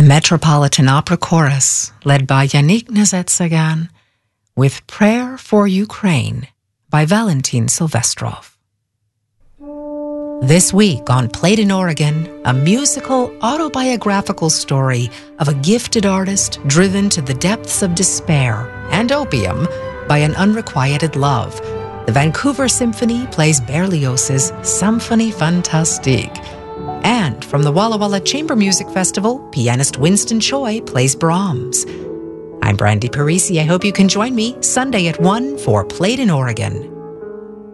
The Metropolitan Opera Chorus, led by Yannick Nezet-Sagan, with Prayer for Ukraine by Valentin Silvestrov. This week on Played in Oregon, a musical autobiographical story of a gifted artist driven to the depths of despair and opium by an unrequited love. The Vancouver Symphony plays Berlioz's Symphonie Fantastique. And from the Walla Walla Chamber Music Festival, pianist Winston Choi plays Brahms. I'm Brandy Parisi. I hope you can join me Sunday at 1 for Played in Oregon.